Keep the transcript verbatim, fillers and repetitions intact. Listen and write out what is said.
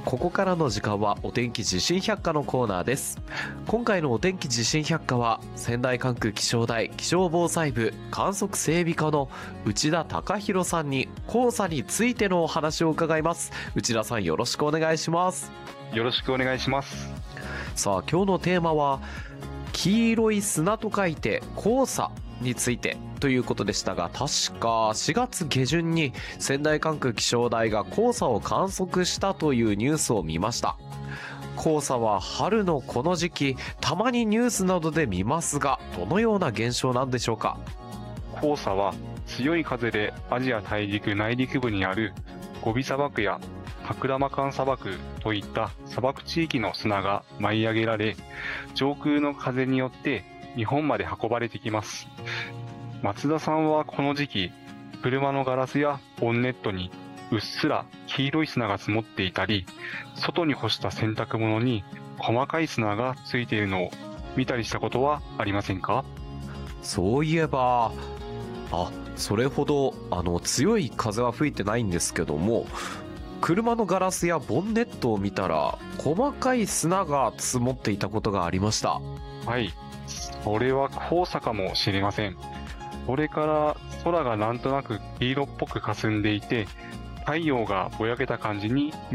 ここからの時間はお天気地震百科のコーナーです。今回のお天気地震百科は仙台管区気象台気象防災部観測整備課の内田貴弘さんに黄砂についてのお話を伺います。内田さん、よろしくお願いします。 よろしくお願いします。 さあ、今日のテーマは黄色い砂と書いて黄砂についてということでしたが、確かしがつ下旬に仙台管区気象台が黄砂を観測したというニュースを見ました。黄砂は春のこの時期たまにニュースなどで見ますが、どのような現象なんでしょうか？ 黄砂は強い風でアジア大陸内陸部にあるゴビ砂漠やタクラマカン砂漠といった砂漠地域の砂が舞い上げられ、上空の風によって日本まで運ばれてきます。松田さんはこの時期、車のガラスやボンネットにうっすら黄色い砂が積もっていたり、外に干した洗濯物に細かい砂がついているのを見たりしたことはありませんか？ そういえば、あ、それほどあの強い風は吹いてないんですけども、車のガラスやボンネットを見たら細かい砂が積もっていたことがありました。 はい、それは黄砂かもしれません。それから空がなんとなく黄色っぽく霞んでいて、太陽がぼやけた感じに